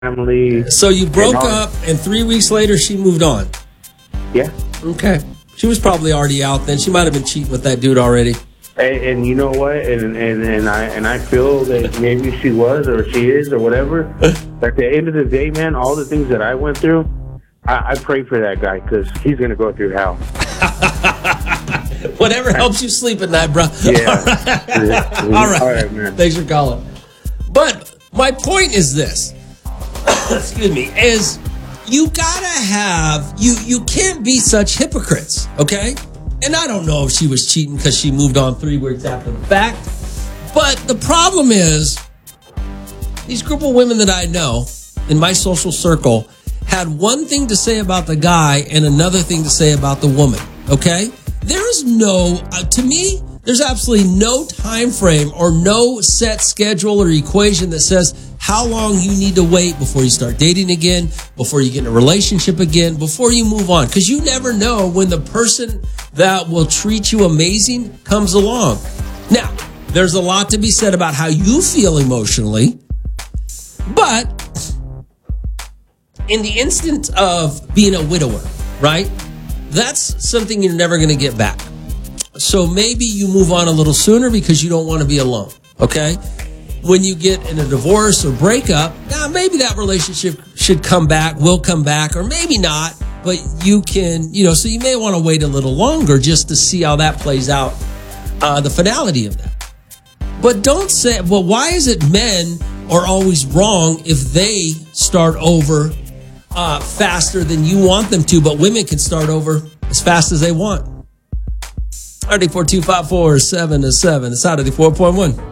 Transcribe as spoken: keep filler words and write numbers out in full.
family. So you broke and up, and three weeks later, she moved on. Yeah. Okay. She was probably already out then. She might have been cheating with that dude already. And, and you know what? And, and and I and I feel that maybe she was, or she is, or whatever. At the end of the day, man, all the things that I went through, I, I pray for that guy because he's gonna go through hell. Whatever helps you sleep at night, bro. Yeah. All right. All right. All right, man. Thanks for calling. But my point is this. Excuse me. Is you gotta have you you can't be such hypocrites, okay? And I don't know if she was cheating because she moved on three weeks after the fact. But the problem is, these group of women that I know in my social circle had one thing to say about the guy and another thing to say about the woman, okay? There is no, uh, to me, there's absolutely no time frame or no set schedule or equation that says how long you need to wait before you start dating again, before you get in a relationship again, before you move on. Because you never know when the person that will treat you amazing comes along. Now, there's a lot to be said about how you feel emotionally, but in the instance of being a widower, right? That's something you're never going to get back. So maybe you move on a little sooner because you don't want to be alone, okay? When you get in a divorce or breakup, now maybe that relationship should come back, will come back, or maybe not, but you can, you know, so you may want to wait a little longer just to see how that plays out, uh, the finality of that. But don't say, well, why is it men are always wrong if they start over uh, faster than you want them to, but women can start over as fast as they want? R D four two five four seven to seven. It's out of the four point one.